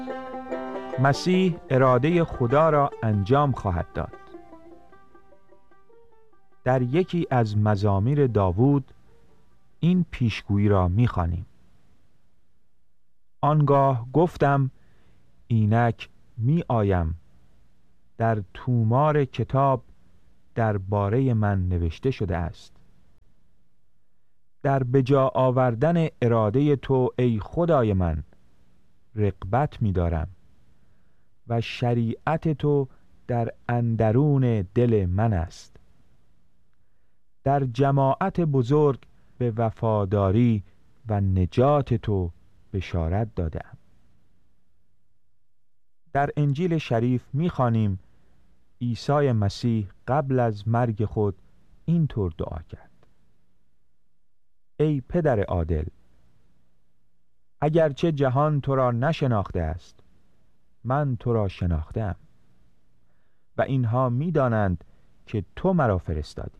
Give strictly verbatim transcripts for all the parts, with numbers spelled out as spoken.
مسیح اراده خدا را انجام خواهد داد. در یکی از مزامیر داوود این پیشگویی را می‌خوانیم: آنگاه گفتم اینک می آیم، در تومار کتاب درباره من نوشته شده است. در بجا آوردن اراده تو ای خدای من رغبت می دارم و شریعت تو در اندرون دل من است. در جماعت بزرگ به وفاداری و نجات تو بشارت دادم. در انجیل شریف می‌خوانیم عیسی مسیح قبل از مرگ خود اینطور دعا کرد: ای پدر عادل، اگرچه جهان تو را نشناخته است، من تو را شناختم و اینها می‌دانند که تو مرا فرستادی.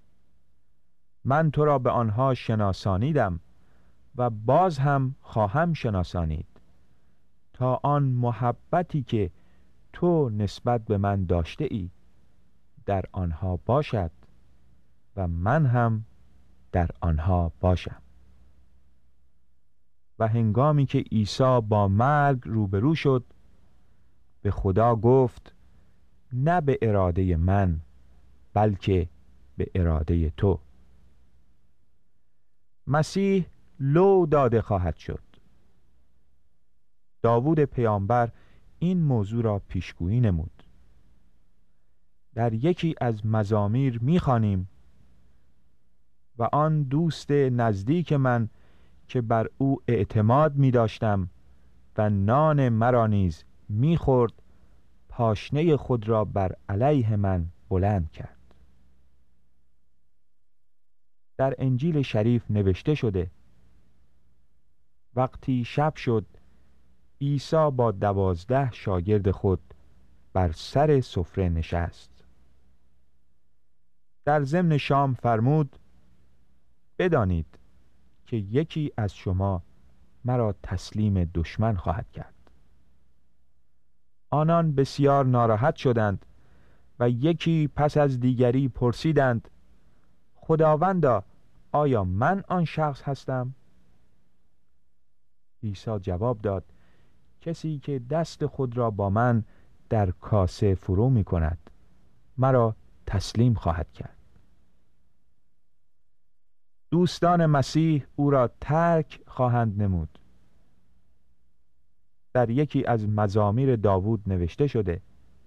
من تو را به آنها شناسانیدم و باز هم خواهم شناسانید، تا آن محبتی که تو نسبت به من داشته ای در آنها باشد و من هم در آنها باشم. و هنگامی که عیسی با مرگ روبرو شد، به خدا گفت: نه به اراده من بلکه به اراده تو. مسیح لو داده خواهد شد. داوود پیامبر این موضوع را پیشگویی نمود. در یکی از مزامیر می‌خوانیم: و آن دوست نزدیک من که بر او اعتماد می‌داشتم و نان مرا نیز می‌خورد، پاشنه خود را بر علیه من بلند کرد. در انجیل شریف نوشته شده: وقتی شب شد، عیسی با دوازده شاگرد خود بر سر سفره نشست. در ضمن شام فرمود: بدانید که یکی از شما مرا تسلیم دشمن خواهد کرد. آنان بسیار ناراحت شدند و یکی پس از دیگری پرسیدند: خداوندا، آیا من آن شخص هستم؟ عیسی جواب داد: کسی که دست خود را با من در کاسه فرو می کند مرا تسلیم خواهد کرد. دوستان مسیح او را ترک خواهند نمود. در یکی از مزامیر داوود نوشته شده: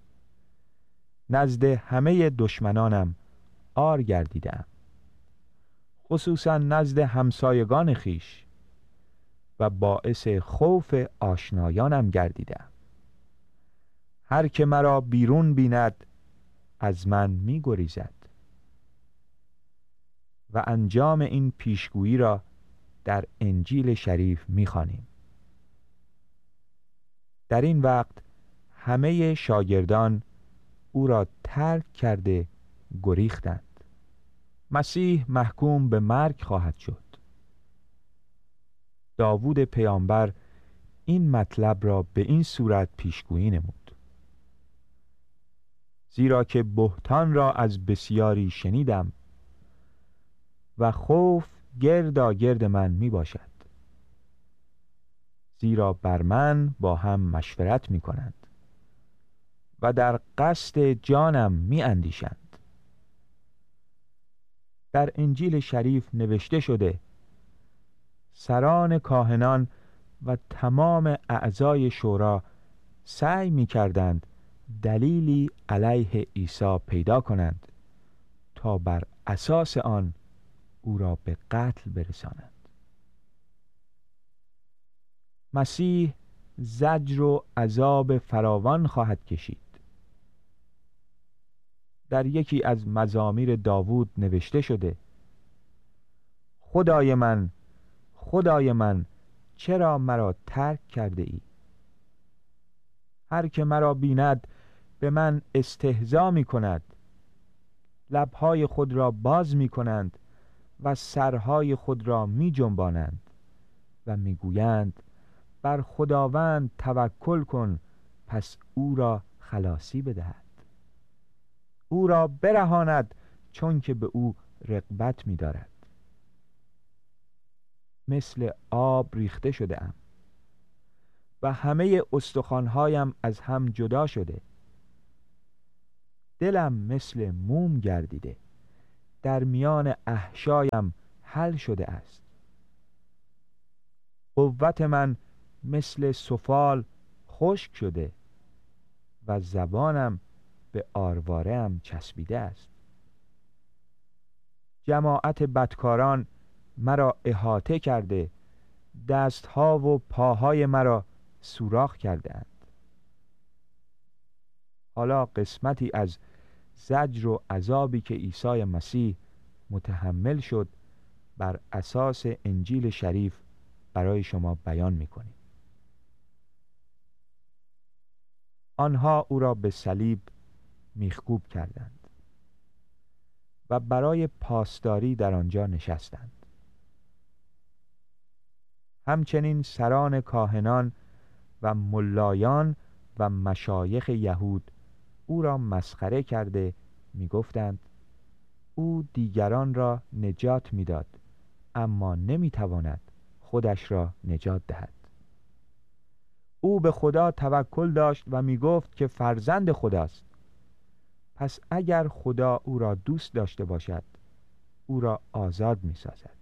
نزد همه دشمنانم عار گردیدم، خصوصا نزد همسایگان خیش، و باعث خوف آشنایانم گردیدم. هر که مرا بیرون بیند از من می گریزد. و انجام این پیشگویی را در انجیل شریف می خوانیم. در این وقت همه شاگردان او را ترک کرده گریختند. مسیح محکوم به مرگ خواهد شد. داوود پیامبر این مطلب را به این صورت پیشگویی نمود: زیرا که بهتان را از بسیاری شنیدم و خوف گردا گرد من می باشد، زیرا بر من با هم مشورت می کنند و در قصد جانم می اندیشند. در انجیل شریف نوشته شده: سران کاهنان و تمام اعضای شورا سعی می کردند دلیلی علیه عیسی پیدا کنند تا بر اساس آن او را به قتل برسانند. مسیح زجر و عذاب فراوان خواهد کشید. در یکی از مزامیر داوود نوشته شده: خدای من، خدای من، چرا مرا ترک کرده ای؟ هر که مرا بیند به من استهزا می کند، لبهای خود را باز می کنند و سرهای خود را می جنبانند و می گویند: بر خداوند توکل کن، پس او را خلاصی بدهد. او را برهاند، چون که به او رغبت می دارد. مثل آب ریخته شده ام و همه استخوان‌هایم از هم جدا شده. دلم مثل موم گردیده، در میان احشایم حل شده است. قوت من مثل سفال خشک شده و زبانم به آرواره‌ام چسبیده است. جماعت بدکاران مرا احاطه کرده، دستها و پاهای مرا سوراخ کرده اند. حالا قسمتی از زجر و عذابی که عیسی مسیح متحمل شد بر اساس انجیل شریف برای شما بیان می‌کنیم. آنها او را به صلیب میخکوب کردند و برای پاسداری در آنجا نشستند. همچنین سران کاهنان و ملایان و مشایخ یهود او را مسخره کرده میگفتند او دیگران را نجات میداد، اما نمیتواند خودش را نجات دهد. او به خدا توکل داشت و میگفت که فرزند خداست. پس اگر خدا او را دوست داشته باشد، او را آزاد میسازد.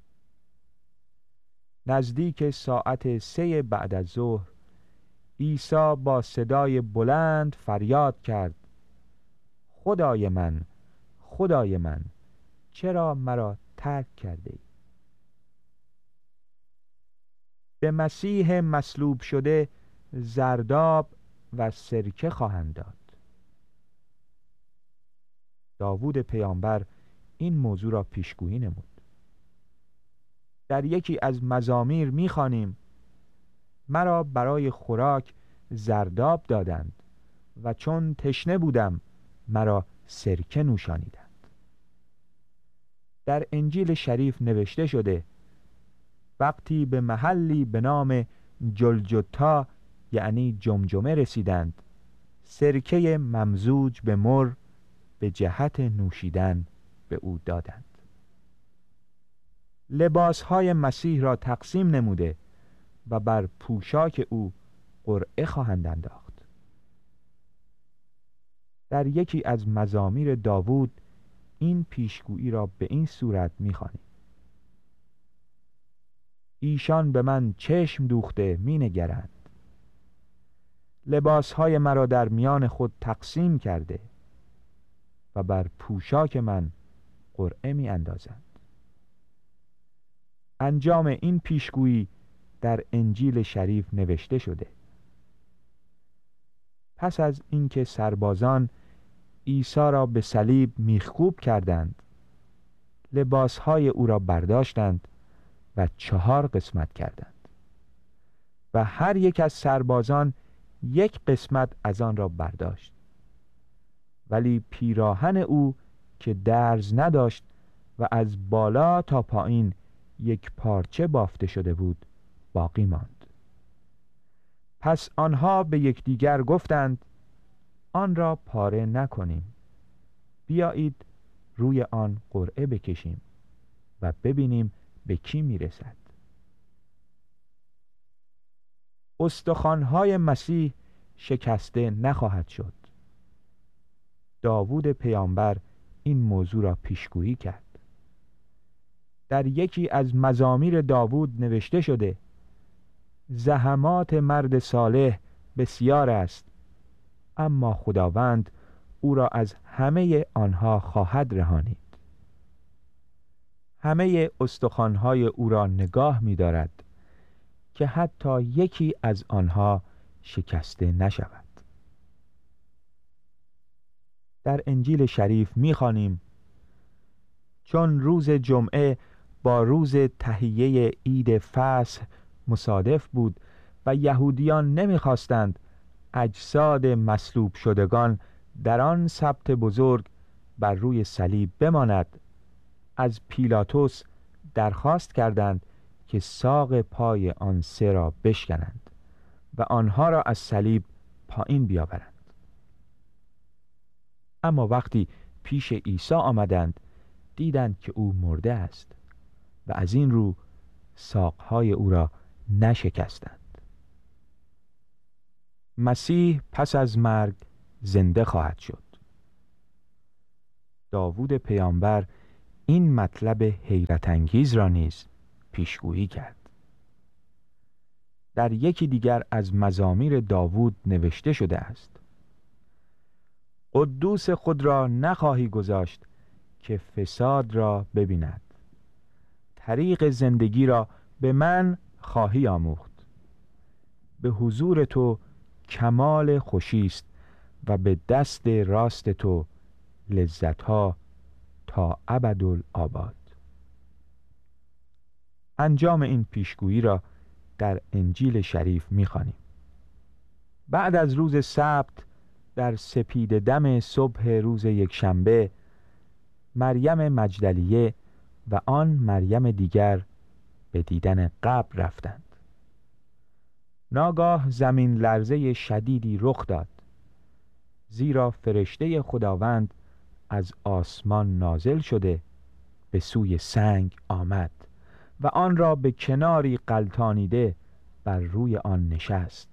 نزدیک ساعت سه بعد از ظهر عیسی با صدای بلند فریاد کرد: خدای من، خدای من، چرا مرا ترک کرده ای؟ به مسیح مصلوب شده زرداب و سرکه خواهند داد. داوود پیامبر این موضوع را پیشگویی نمود. در یکی از مزامیر می‌خوانیم: مرا برای خوراک زرداب دادند و چون تشنه بودم مرا سرکه نوشانیدند. در انجیل شریف نوشته شده: وقتی به محلی به نام جلجتا یعنی جمجمه رسیدند، سرکه ممزوج به مر به جهت نوشیدن به او دادند. لباسهای مسیح را تقسیم نموده و بر پوشاک او قرعه خواهند انداخت. در یکی از مزامیر داوود این پیشگویی را به این صورت می‌خوانیم: ایشان به من چشم دوخته می نگرند، لباسهای مرا در میان خود تقسیم کرده و بر پوشاک من قرعه می اندازند. انجام این پیشگویی در انجیل شریف نوشته شده. پس از اینکه سربازان عیسی را به صلیب میخکوب کردند، لباسهای او را برداشتند و چهار قسمت کردند و هر یک از سربازان یک قسمت از آن را برداشت، ولی پیراهن او که درز نداشت و از بالا تا پایین یک پارچه بافته شده بود باقی ماند. پس آنها به یکدیگر گفتند: آن را پاره نکنیم، بیایید روی آن قرعه بکشیم و ببینیم به کی میرسد. استخوان‌های مسیح شکسته نخواهد شد. داوود پیامبر این موضوع را پیشگویی کرد. در یکی از مزامیر داوود نوشته شده: زحمات مرد صالح بسیار است، اما خداوند او را از همه آنها خواهد رهانید. همه استخوان‌های او را نگاه می‌دارد که حتی یکی از آنها شکسته نشود. در انجیل شریف می‌خوانیم: چون روز جمعه با روز تهیه عید فصح مصادف بود و یهودیان نمی‌خواستند اجساد مصلوب شدگان در آن سبت بزرگ بر روی صلیب بماند، از پیلاطس درخواست کردند که ساق پای آن سه را بشکنند و آنها را از صلیب پایین بیاورند. اما وقتی پیش عیسی آمدند دیدند که او مرده است و از این رو ساقهای او را نشکستند. مسیح پس از مرگ زنده خواهد شد. داوود پیامبر این مطلب حیرت انگیز را نیز پیشگویی کرد. در یکی دیگر از مزامیر داوود نوشته شده است: قدوس خود را نخواهی گذاشت که فساد را ببیند، طریق زندگی را به من خواهی آموخت. به حضور تو کمال خوشی است و به دست راست تو لذتها تا ابدالآباد. انجام این پیشگویی را در انجیل شریف می‌خوانیم. بعد از روز سبت در سپید دم صبح روز یکشنبه، مریم مجدلیه و آن مریم دیگر به دیدن قبر رفتند. ناگاه زمین لرزه شدیدی رخ داد، زیرا فرشته خداوند از آسمان نازل شده به سوی سنگ آمد و آن را به کناری غلتانیده بر روی آن نشست.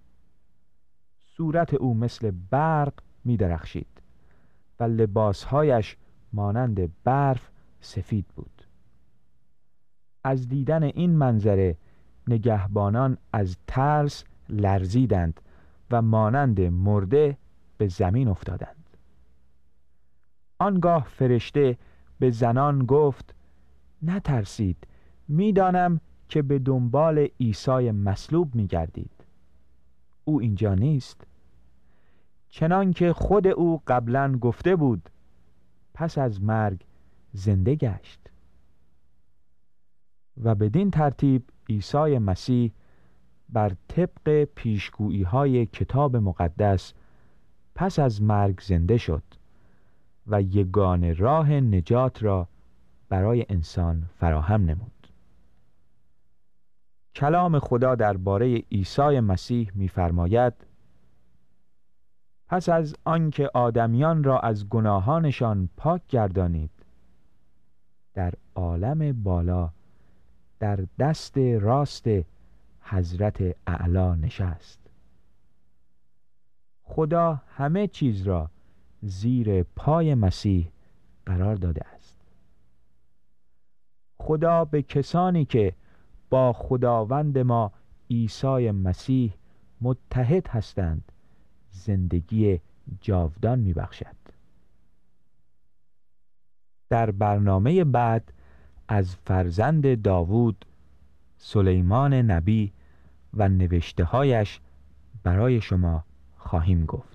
صورت او مثل برق می درخشید و لباسهایش مانند برف سفید بود. از دیدن این منظره نگهبانان از ترس لرزیدند و مانند مرده به زمین افتادند. آنگاه فرشته به زنان گفت: نترسید، میدانم که به دنبال عیسی مصلوب می‌گردید. او اینجا نیست، چنان که خود او قبلا گفته بود پس از مرگ زنده گشت. و بدین ترتیب عیسی مسیح بر طبق پیشگویی‌های کتاب مقدس پس از مرگ زنده شد و یگانه راه نجات را برای انسان فراهم نمود. کلام خدا درباره عیسی مسیح می‌فرماید: پس از آنکه آدمیان را از گناهانشان پاک گردانید، در عالم بالا در دست راست حضرت اعلی نشست. خدا همه چیز را زیر پای مسیح قرار داده است. خدا به کسانی که با خداوند ما عیسی مسیح متحد هستند زندگی جاودان میبخشد. در برنامه بعد از فرزند داوود سلیمان نبی و نوشته‌هایش برای شما خواهیم گفت.